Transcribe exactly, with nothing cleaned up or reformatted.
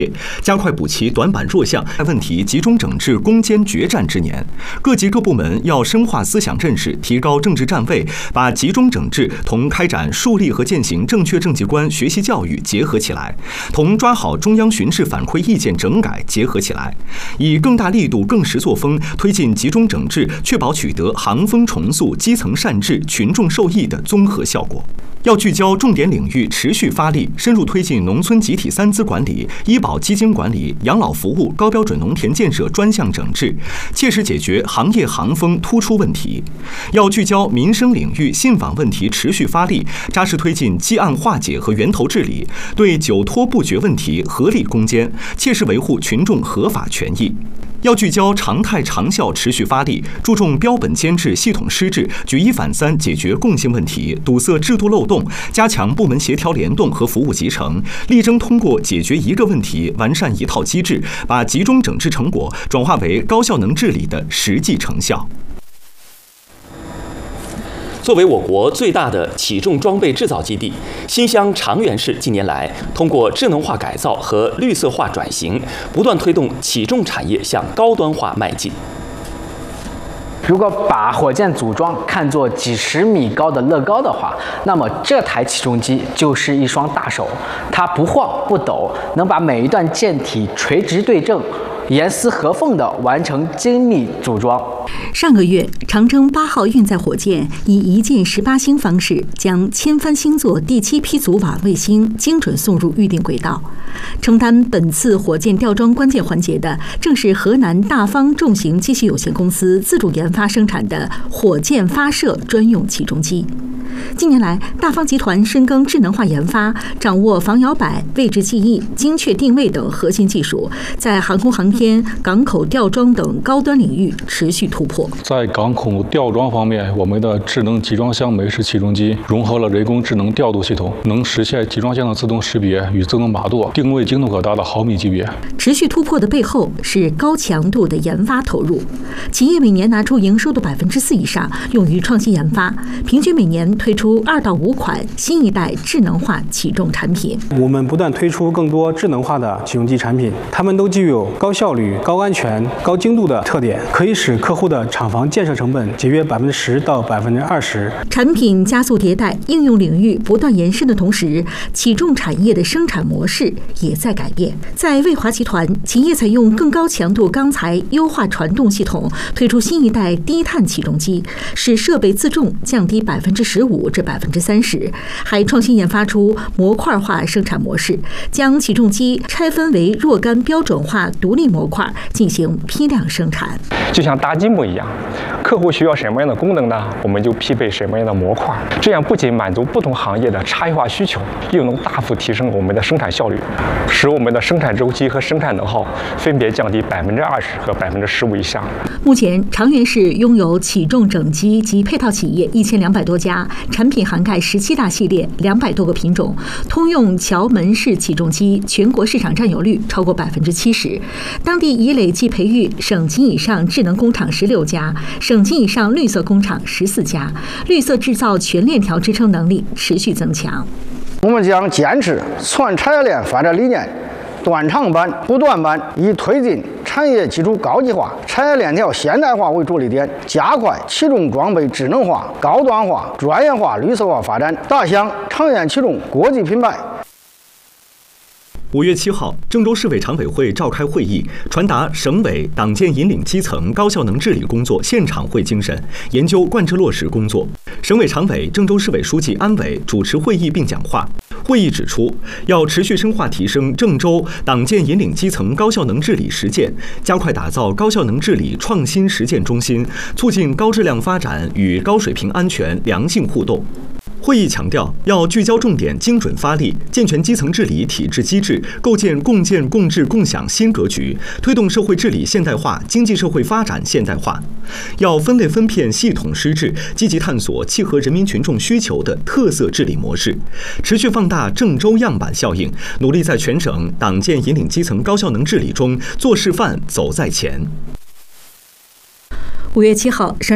加快补齐短板弱项问题集中整治攻坚决战之年，各级各部门要深化思想认识，提高政治站位，把集中整治同开展树立和践行正确政绩观学习教育结合起来，同抓好中央巡视反馈意见整改结合起来，以更大力度、更实作风推进集中整治，确保取得行风重塑、基层善治、群众受益的综合效果。要聚焦重点领域，持续发力，深入推进农村集体三资管理、医保基金管理、养老服务、高标准农田建设专项整治，切实解决行业行风突出问题。要聚焦民生领域信访问题，持续发力，扎实推进积案化解和源头治理，对久拖不决问题合理攻坚，切实维护群众合法权益。要聚焦常态长效，持续发力，注重标本兼治、系统施治，举一反三解决共性问题，堵塞制度漏洞，加强部门协调联动和服务集成，力争通过解决一个问题，完善一套机制，把集中整治成果转化为高效能治理的实际成效。 作为我国最大的起重装备制造基地，新乡长垣市近年来通过智能化改造和绿色化转型，不断推动起重产业向高端化迈进。 如果把火箭组装看作几十米高的乐高的话，那么这台起重机就是一双大手，它不晃不抖，能把每一段舰体垂直对正，严丝合缝地完成精密组装。 上个月，长征八号运载火箭以一箭十八星方式将千帆星座第七批组瓦卫星精准送入预定轨道。承担本次火箭吊装关键环节的，正是河南大方重型机械有限公司自主研发生产的火箭发射专用起重机。近年来，大方集团深耕智能化研发，掌握防摇摆、位置记忆、精确定位等核心技术，在航空航天、港口吊装等高端领域持续突破。 在港口吊装方面，我们的智能集装箱美式起重机融合了人工智能调度系统，能实现集装箱的自动识别与自动把舵，定位精度可达到毫米级别。 持续突破的背后是高强度的研发投入，企业每年拿出营收的百分之四以上用于创新研发，平均每年推出二到五款新一代智能化起重产品。 我们不断推出更多智能化的起重机产品，它们都具有高效率、高安全、高精度的特点，可以使客户的厂房建设成本节约百分之十到百分之二十。 产品加速迭代，应用领域不断延伸的同时，起重产业的生产模式也在改变。在卫华集团，企业采用更高强度钢材优化传动系统，推出新一代低碳起重机，使设备自重降低百分之十五至百分之三十，还创新研发出模块化生产模式，将起重机拆分为若干标准化独立模块进行批量生产。 就像搭积木一样，客户需要什么样的功能呢？我们就匹配什么样的模块，这样不仅满足不同行业的差异化需求，又能大幅提升我们的生产效率，使我们的生产周期和生产能耗分别降低百分之二十和百分之十五以上。 目前，长垣市拥有起重整机及配套企业一千两百多家，产品涵盖十七大系列、两百多个品种，通用桥门式起重机全国市场占有率超过百分之七十。当地已累计培育省级以上智能工厂十六家，省级以上绿色工厂十四家，绿色制造全链条支撑能力持续增强。 我们将坚持全产业链发展理念，断长板、不断板，以推进产业基础高级化、产业链条现代化为着力点，加快起重装备智能化、高端化、专业化、绿色化发展，打响长远起重国际品牌。 五月七号，郑州市委常委会召开会议，传达省委党建引领基层高效能治理工作现场会精神，研究贯彻落实工作。省委常委、郑州市委书记安伟主持会议并讲话。会议指出，要持续深化提升郑州党建引领基层高效能治理实践，加快打造高效能治理创新实践中心，促进高质量发展与高水平安全良性互动。会议强调，要聚焦重点，精准发力，健全基层治理体制机制，构建共建共治共享新格局，推动社会治理现代化、经济社会发展现代化。要分类分片、系统施治，积极探索契合人民群众需求的特色治理模式，持续放大郑州样板效应，努力在全省党建引领基层高效能治理中做示范、走在前。 五月七号，省